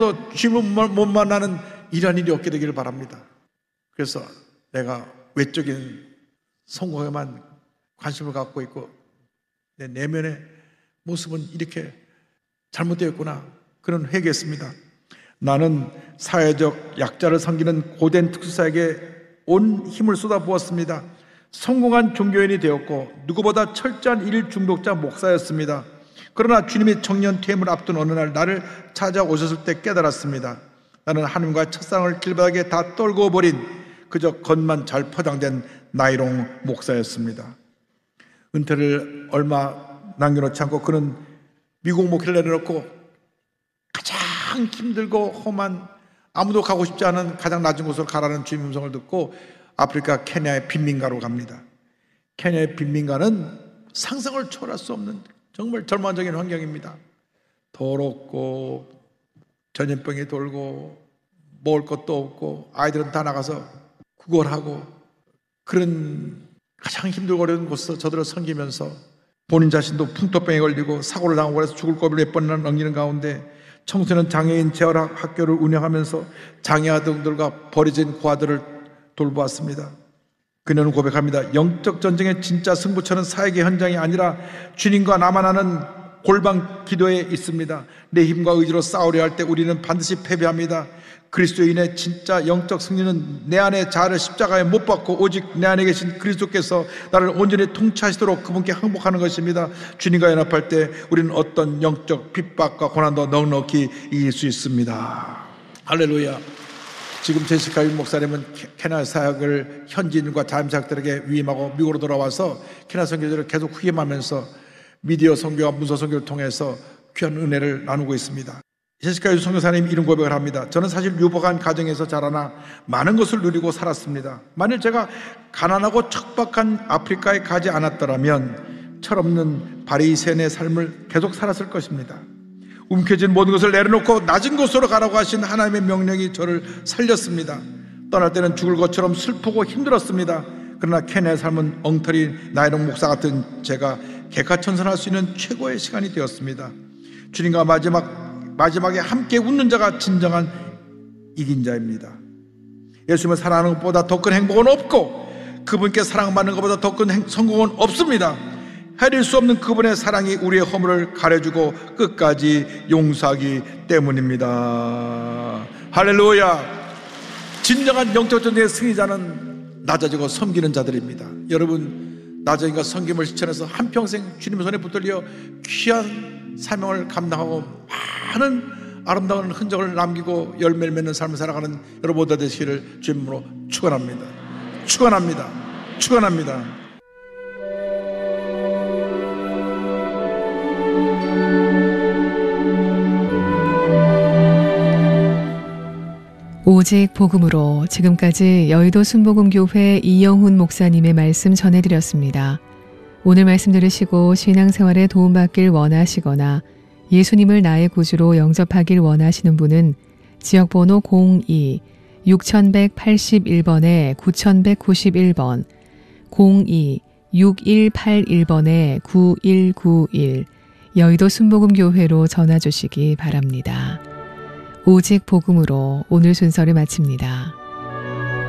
또 주님을 못 만나는 이런 일이 없게 되기를 바랍니다. 그래서 내가 외적인 성공에만 관심을 갖고 있고 내 내면의 모습은 이렇게 잘못되었구나, 그런 회개했습니다. 나는 사회적 약자를 섬기는 고된 특수사에게 온 힘을 쏟아부었습니다. 성공한 종교인이 되었고 누구보다 철저한 일 중독자 목사였습니다. 그러나 주님이 청년 퇴임을 앞둔 어느 날 나를 찾아오셨을 때 깨달았습니다. 나는 하나님과 첫사랑을 길바닥에 다 떨고 버린 그저 겉만 잘 포장된 나이롱 목사였습니다. 은퇴를 얼마 남겨놓지 않고 그는 미국 목회를 내려놓고 가장 힘들고 험한, 아무도 가고 싶지 않은 가장 낮은 곳으로 가라는 주님의 음성을 듣고 아프리카 케냐의 빈민가로 갑니다. 케냐의 빈민가는 상상을 초월할 수 없는 정말 절망적인 환경입니다. 더럽고 전염병이 돌고 먹을 것도 없고 아이들은 다 나가서 구걸하고, 그런 가장 힘들고 어려운 곳에서 저들을 섬기면서 본인 자신도 풍토병에 걸리고 사고를 당하고 해서 죽을 고비를 몇 번이나 넘기는 가운데 청소년 장애인 재활학 학교를 운영하면서 장애아동들과 버려진 고아들을 돌보았습니다. 그녀는 고백합니다. 영적 전쟁의 진짜 승부처는 사역의 현장이 아니라 주님과 나만 아는 골방 기도에 있습니다. 내 힘과 의지로 싸우려 할 때 우리는 반드시 패배합니다. 그리스도인의 진짜 영적 승리는 내 안에 자아를 십자가에 못 박고 오직 내 안에 계신 그리스도께서 나를 온전히 통치하시도록 그분께 항복하는 것입니다. 주님과 연합할 때 우리는 어떤 영적 핍박과 고난도 넉넉히 이길 수 있습니다. 할렐루야. 지금 제시카 유 목사님은 케냐 사역을 현지인과 자임사역들에게 위임하고 미국으로 돌아와서 케냐 선교제를 계속 후임하면서 미디어 선교와 문서 선교를 통해서 귀한 은혜를 나누고 있습니다. 제시카 유 선교사님 이런 고백을 합니다. 저는 사실 유복한 가정에서 자라나 많은 것을 누리고 살았습니다. 만일 제가 가난하고 척박한 아프리카에 가지 않았더라면 철없는 바리새인의 삶을 계속 살았을 것입니다. 움켜진 모든 것을 내려놓고 낮은 곳으로 가라고 하신 하나님의 명령이 저를 살렸습니다. 떠날 때는 죽을 것처럼 슬프고 힘들었습니다. 그러나 케냐의 삶은 엉터리 나이롱 목사 같은 제가 개가천선할 수 있는 최고의 시간이 되었습니다. 주님과 마지막에 함께 웃는 자가 진정한 이긴 자입니다. 예수님을 사랑하는 것보다 더 큰 행복은 없고 그분께 사랑받는 것보다 더 큰 성공은 없습니다. 헤아릴 수 없는 그분의 사랑이 우리의 허물을 가려주고 끝까지 용서하기 때문입니다. 할렐루야. 진정한 영적 전쟁의 승리자는 낮아지고 섬기는 자들입니다. 여러분, 낮아짐과 섬김을 실천해서 한평생 주님의 손에 붙들려 귀한 사명을 감당하고 많은 아름다운 흔적을 남기고 열매를 맺는 삶을 살아가는 여러분들 되시기를 주님으로 축원합니다. 축원합니다. 축원합니다. 오직 복음으로 지금까지 여의도 순복음교회 이영훈 목사님의 말씀 전해드렸습니다. 오늘 말씀 들으시고 신앙생활에 도움받길 원하시거나 예수님을 나의 구주로 영접하길 원하시는 분은 지역번호 02-6181번에 9191번 02-6181번에 9191 여의도 순복음교회로 전화 주시기 바랍니다. 오직 복음으로 오늘 순서를 마칩니다.